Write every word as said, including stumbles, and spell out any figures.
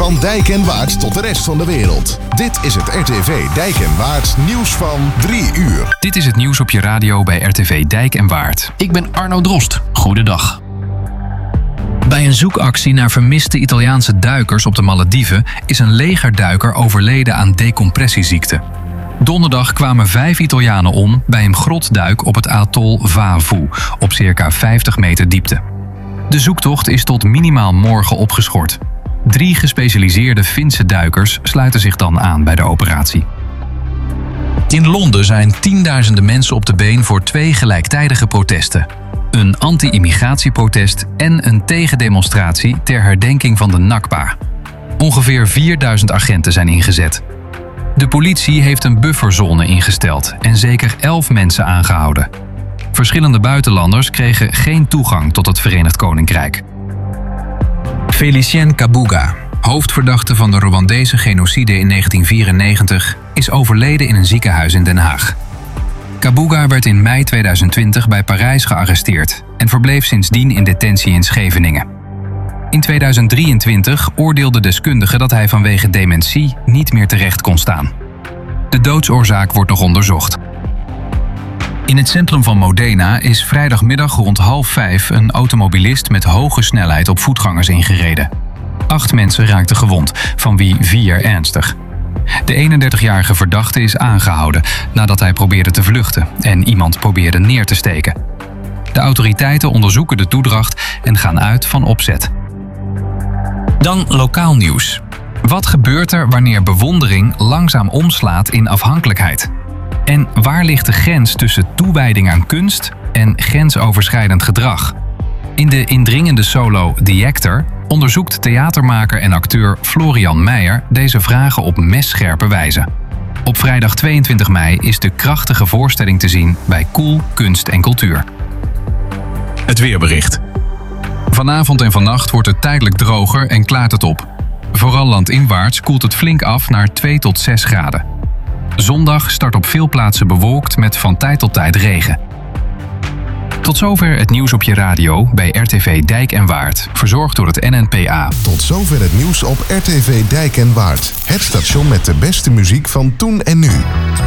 Van Dijk en Waard tot de rest van de wereld. Dit is het R T V Dijk en Waard nieuws van drie uur. Dit is het nieuws op je radio bij R T V Dijk en Waard. Ik ben Arno Drost. Goedendag. Bij een zoekactie naar vermiste Italiaanse duikers op de Malediven is een legerduiker overleden aan decompressieziekte. Donderdag kwamen vijf Italianen om bij een grotduik op het atol Vavu op circa vijftig meter diepte. De zoektocht is tot minimaal morgen opgeschort. Drie gespecialiseerde Finse duikers sluiten zich dan aan bij de operatie. In Londen zijn tienduizenden mensen op de been voor twee gelijktijdige protesten. Een anti-immigratieprotest en een tegendemonstratie ter herdenking van de Nakba. Ongeveer vierduizend agenten zijn ingezet. De politie heeft een bufferzone ingesteld en zeker elf mensen aangehouden. Verschillende buitenlanders kregen geen toegang tot het Verenigd Koninkrijk. Félicien Kabuga, hoofdverdachte van de Rwandese genocide in negentien vierennegentig, is overleden in een ziekenhuis in Den Haag. Kabuga werd in mei tweeduizend twintig bij Parijs gearresteerd en verbleef sindsdien in detentie in Scheveningen. In tweeduizend drieëntwintig oordeelden deskundigen dat hij vanwege dementie niet meer terecht kon staan. De doodsoorzaak wordt nog onderzocht. In het centrum van Modena is vrijdagmiddag rond half vijf een automobilist met hoge snelheid op voetgangers ingereden. Acht mensen raakten gewond, van wie vier ernstig. De eenendertigjarige verdachte is aangehouden nadat hij probeerde te vluchten en iemand probeerde neer te steken. De autoriteiten onderzoeken de toedracht en gaan uit van opzet. Dan lokaal nieuws. Wat gebeurt er wanneer bewondering langzaam omslaat in afhankelijkheid? En waar ligt de grens tussen toewijding aan kunst en grensoverschrijdend gedrag? In de indringende solo The Actor onderzoekt theatermaker en acteur Florian Meijer deze vragen op messcherpe wijze. Op vrijdag tweeëntwintig mei is de krachtige voorstelling te zien bij Cool Kunst en Cultuur. Het weerbericht. Vanavond en vannacht wordt het tijdelijk droger en klaart het op. Vooral landinwaarts koelt het flink af naar twee tot zes graden. Zondag start op veel plaatsen bewolkt met van tijd tot tijd regen. Tot zover het nieuws op je radio bij R T V Dijk en Waard, verzorgd door het N N P A. Tot zover het nieuws op R T V Dijk en Waard. Het station met de beste muziek van toen en nu.